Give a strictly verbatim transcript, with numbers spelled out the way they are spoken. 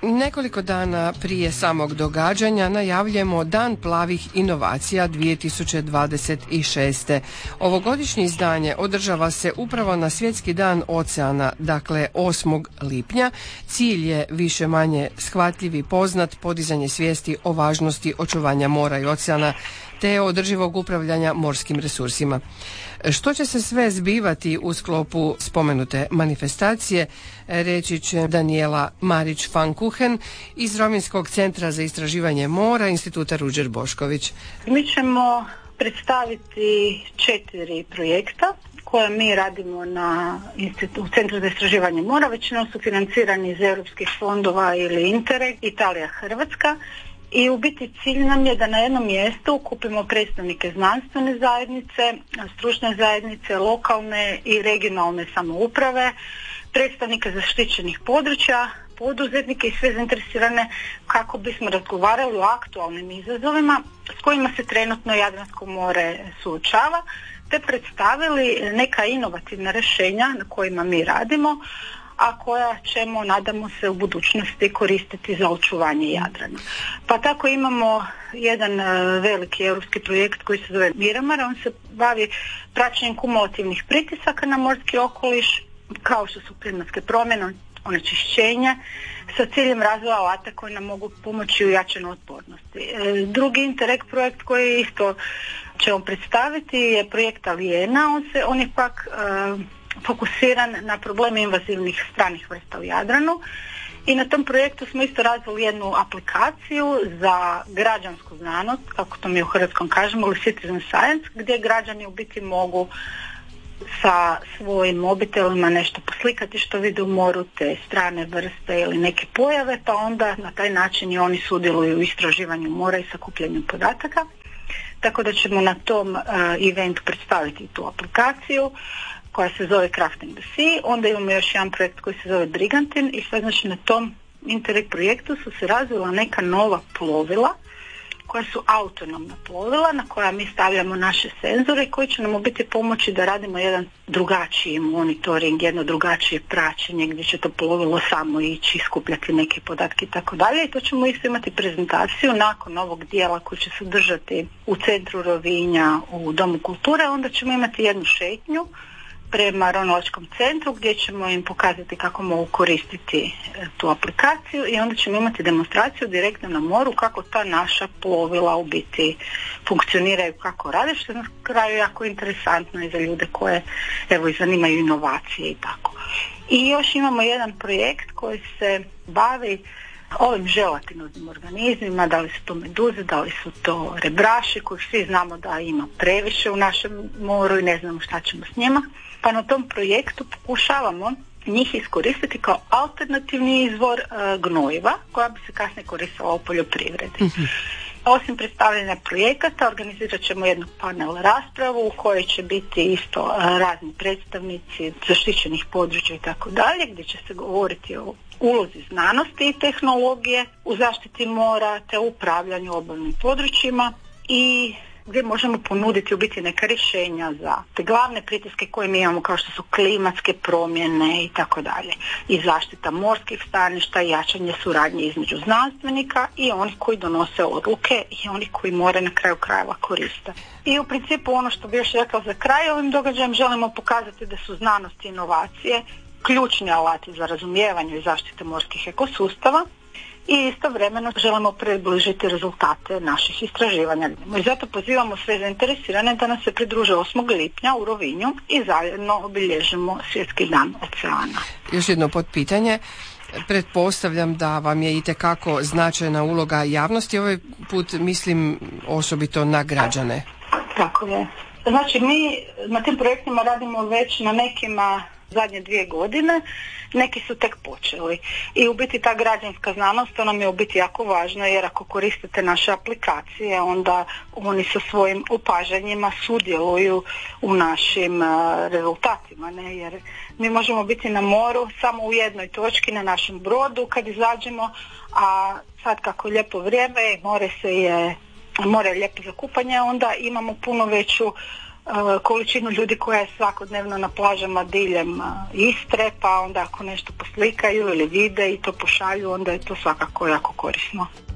Nekoliko dana prije samog događanja najavljujemo Dan plavih inovacija dvije tisuće dvadeset šeste. Ovogodišnje izdanje održava se upravo na Svjetski dan oceana, dakle osmog lipnja. Cilj je više manje shvatljiv i poznat, podizanje svijesti o važnosti očuvanja mora i oceana te održivog upravljanja morskim resursima. Što će se sve zbivati u sklopu spomenute manifestacije, reći će Daniela Marić-Fankuhen iz Rovinjskog centra za istraživanje mora Instituta Ruđer Bošković. Mi ćemo predstaviti četiri projekta koje mi radimo na institu, Centru za istraživanje mora. Većinom su financirani iz europskih fondova ili Interreg, Italija, Hrvatska. I u biti cilj nam je da na jednom mjestu okupimo predstavnike znanstvene zajednice, stručne zajednice, lokalne i regionalne samouprave, predstavnike zaštićenih područja, poduzetnike i sve zainteresirane kako bismo razgovarali o aktualnim izazovima s kojima se trenutno Jadransko more suočava, te predstavili neka inovativna rješenja na kojima mi radimo, a koja ćemo, nadamo se, u budućnosti koristiti za očuvanje Jadrana. Pa tako imamo jedan veliki europski projekt koji se zove Miramar. On se bavi praćenjem kumulativnih pritisaka na morski okoliš, kao što su klimatske promjene, onečišćenje, sa ciljem razvoja alata koji nam mogu pomoći u jačanju otpornosti. Drugi Interreg projekt koji isto ćemo predstaviti je projekt Alijena. On, se, on je pak uh, fokusiran na probleme invazivnih stranih vrsta u Jadranu i na tom projektu smo isto razvili jednu aplikaciju za građansku znanost, kako to mi u hrvatskom kažemo, ili citizen science, gdje građani u biti mogu sa svojim mobitelima nešto poslikati što vide u moru, te strane vrste ili neke pojave, pa onda na taj način i oni sudjeluju u istraživanju mora i sakupljanju podataka. Tako da ćemo na tom uh, eventu predstaviti tu aplikaciju koja se zove Crafting the Sea. Onda imamo još jedan projekt koji se zove Brigantin i sad znači na tom Interreg projektu su se razvila neka nova plovila koja su autonomna plovila na koja mi stavljamo naše senzore koji će nam u biti pomoći da radimo jedan drugačiji monitoring, jedno drugačije praćenje gdje će to plovilo samo ići, skupljati neke podatke i tako dalje. I to ćemo isto imati prezentaciju nakon ovog dijela koji će se držati u centru Rovinja u Domu kulture. Onda ćemo imati jednu šetnju prema Ronalačkom centru gdje ćemo im pokazati kako mogu koristiti tu aplikaciju i onda ćemo imati demonstraciju direktno na moru kako ta naša plovila u biti funkcioniraju, kako rade, što je na kraju jako interesantno i za ljude koje evo i zanimaju inovacije i tako. I još imamo jedan projekt koji se bavi ovim želatinoznim organizmima, da li su to meduze, da li su to rebraši koji svi znamo da ima previše u našem moru i ne znamo šta ćemo s njima. Pa na tom projektu pokušavamo njih iskoristiti kao alternativni izvor uh, gnojiva koja bi se kasnije koristila u poljoprivredi. Mm-hmm. Osim predstavljanja projekata organizirat ćemo jednu panel raspravu u kojoj će biti isto uh, razni predstavnici zaštićenih područja i tako dalje, gdje će se govoriti o ulozi znanosti i tehnologije u zaštiti mora te upravljanju obalnim područjima i gdje možemo ponuditi u biti neka rješenja za te glavne pritiske koje mi imamo kao što su klimatske promjene i tako dalje. I zaštita morskih staništa i jačanje suradnje između znanstvenika i onih koji donose odluke i onih koji more na kraju krajeva koriste. I u principu ono što bih još rekla za kraj ovim događajem želimo pokazati da su znanost i inovacije ključni alati za razumijevanje i zaštite morskih ekosustava i istovremeno želimo približiti rezultate naših istraživanja. I zato pozivamo sve zainteresirane da nas se pridruže osmog lipnja u Rovinju i zajedno obilježimo Svjetski dan oceana. Još jedno potpitanje. Pretpostavljam da vam je itekako značajna uloga javnosti. Ovaj put mislim osobito na građane. Tako je. Znači mi na tim projektima radimo već na nekima zadnje dvije godine, neki su tek počeli. I u biti ta građanska znanost, ona nam je u biti jako važna jer ako koristite naše aplikacije, onda oni sa svojim opažanjima sudjeluju u našim uh, rezultatima, ne? Jer mi možemo biti na moru samo u jednoj točki na našem brodu kad izađemo, a sad kako je lijepo vrijeme i more se je more je lijepo za kupanje, onda imamo puno veću količinu ljudi koja je svakodnevno na plažama diljem Istre, pa onda ako nešto poslikaju ili vide i to pošalju, onda je to svakako jako korisno.